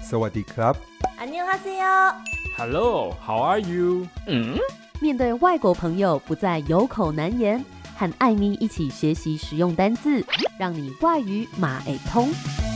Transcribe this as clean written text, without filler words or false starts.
สวัสดีครับ 안녕하세요 Hello, how are you? 面对外国朋友不再有口难言，和艾咪一起学习实用单字，让你外语马会通。